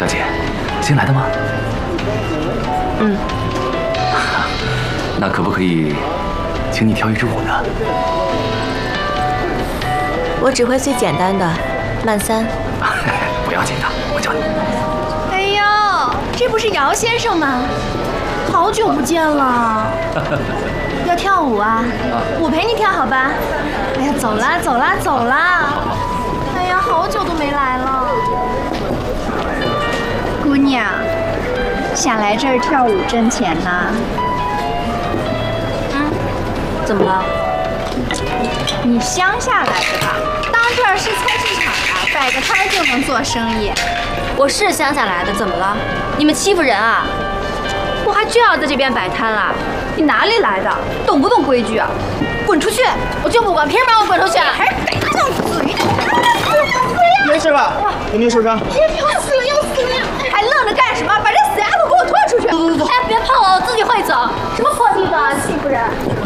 小姐，新来的吗？ 嗯。 那可不可以请你跳一支舞呢？ 我只会最简单的慢三。 不要紧的，我教你。 哎呦，这不是姚先生吗？好久不见了。要跳舞啊？我陪你跳好吧？哎呀，走啦走啦走啦！哎呀，好久都没来了。 姑娘，想来这儿跳舞挣钱呐？ 怎么了？ 你乡下来的吧？当这儿是菜市场啊，摆个摊就能做生意。 我是乡下来的，怎么了？你们欺负人啊？我还就要在这边摆摊了。你哪里来的？懂不懂规矩啊？滚出去！我就不管，凭什么让我滚出去？还是打到嘴！ 没事吧？有没有受伤？ 要死了要死了！ 还愣着干什么？把这死丫头给我拖出去！ 走走走！ 哎，别碰我，我自己会走。什么破地方啊，欺负人！